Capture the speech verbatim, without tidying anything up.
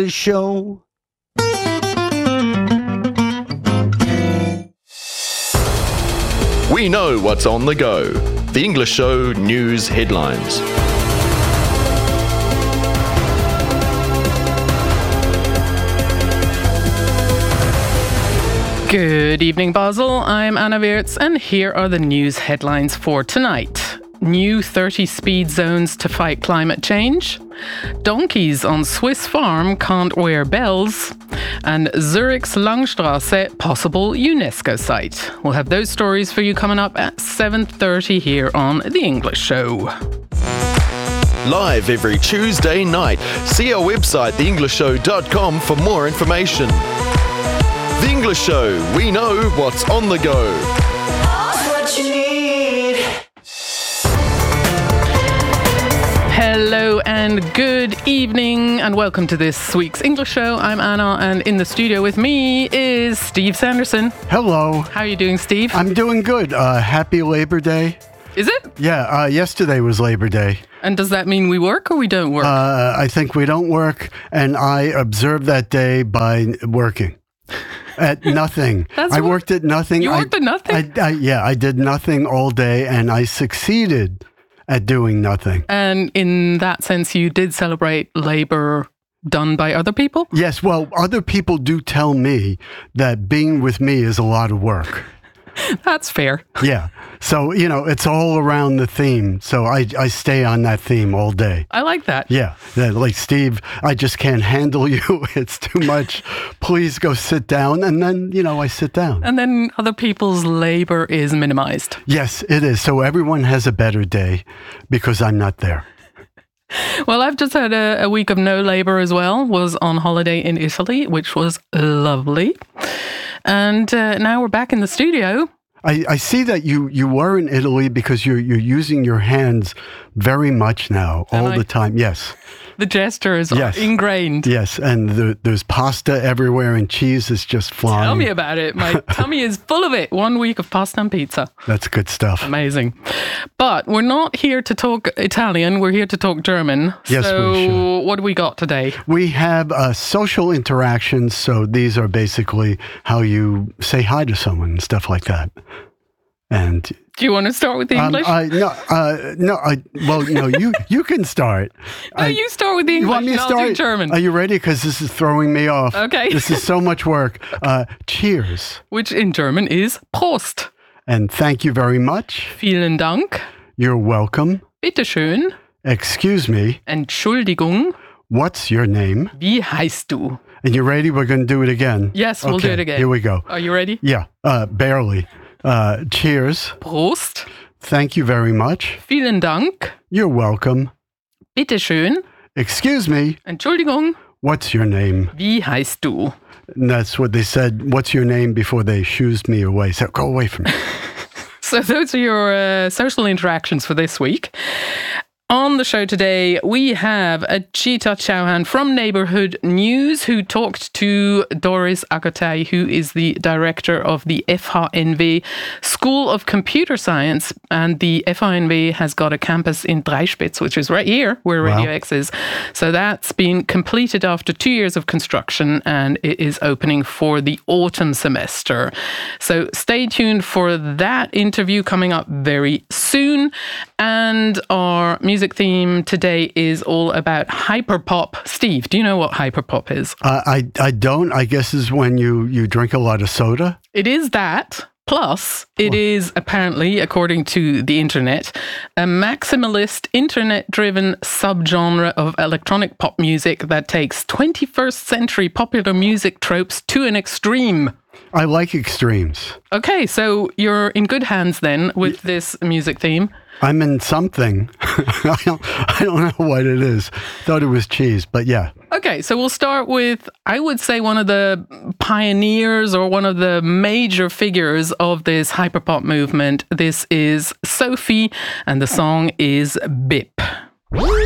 Show. We know what's on the go. The English Show News Headlines. Good evening, Basel. I'm Anna Wirtz, and here are the news headlines for tonight. New thirty speed zones to fight climate change. Donkeys on Swiss farm can't wear bells. And Zurich's Langstrasse, possible UNESCO site. We'll have those stories for you coming up at seven thirty here on The English Show. Live every Tuesday night. See our website, the english show dot com, for more information. The English Show. We know what's on the go. What you need. Hello and good evening and welcome to this week's English Show. I'm Anna, and in the studio with me is Steve Sanderson. Hello. How are you doing, Steve? I'm doing good. Uh, happy Labor Day. Is it? Yeah, uh, yesterday was Labor Day. And does that mean we work or we don't work? Uh, I think we don't work, and I observed that day by working. At nothing. That's I what- worked at nothing. You I- worked at nothing? I, I, yeah, I did nothing all day, and I succeeded at doing nothing. And in that sense, you did celebrate labor done by other people? Yes, well, other people do tell me that being with me is a lot of work. That's fair. Yeah. So, you know, it's all around the theme. So I, I stay on that theme all day. I like that. Yeah. That, like, Steve, I just can't handle you. It's too much. Please go sit down. And then, you know, I sit down. And then other people's labor is minimized. Yes, it is. So everyone has a better day because I'm not there. Well, I've just had a, a week of no labor as well. Was on holiday in Italy, which was lovely. And uh, now we're back in the studio. I, I see that you, you were in Italy because you're you're using your hands very much now, all Am I? the time. Yes. The gestures Yes. are ingrained. Yes. And the, there's pasta everywhere and cheese is just flying. Tell me about it. My tummy is full of it. One week of pasta and pizza. That's good stuff. Amazing. But we're not here to talk Italian. We're here to talk German. Yes, so we should. what do we got today? We have uh, social interactions. So these are basically how you say hi to someone and stuff like that. And Do you want to start with the um, English? I, no, uh, no, I, well, no, you, you can start. no, I- you start with the English You want me and to I'll start? do German. Are you ready? Because this is throwing me off. Okay. This is so much work. Uh, cheers. Which in German is Prost. And thank you very much. Vielen Dank. You're welcome. Bitteschön. Excuse me. Entschuldigung. What's your name? Wie heißt du? And you ready? We're going to do it again. Yes, we'll do Okay, it again. Here we go. Are you ready? Yeah, uh, barely. Uh, cheers. Prost. Thank you very much. Vielen Dank. You're welcome. Bitteschön. Excuse me. Entschuldigung. What's your name? Wie heißt du? And that's what they said. What's your name before they shoosed me away? So go away from me. So those are your uh, social interactions for this week. On the show today, we have Achita Chauhan from Neighbourhood News, who talked to Doris Agotay, who is the director of the F H N W School of Computer Science. And the F H N W has got a campus in Dreispitz, which is right here where Radio Wow. X is. So that's been completed after two years of construction, and it is opening for the autumn semester. So stay tuned for that interview coming up very soon. And our music theme today is all about hyperpop. Steve, do you know what hyperpop is? Uh, I I don't. I guess is when you, you drink a lot of soda. It is that. Plus, it is apparently, according to the internet, a maximalist, internet-driven subgenre of electronic pop music that takes twenty-first century popular music tropes to an extreme. I like extremes. Okay, so you're in good hands then with this music theme. I'm in something. I don't I don't know what it is. Thought it was cheese, but yeah. Okay, so we'll start with, I would say, one of the pioneers or one of the major figures of this hyperpop movement. This is Sophie, and the song is Bip.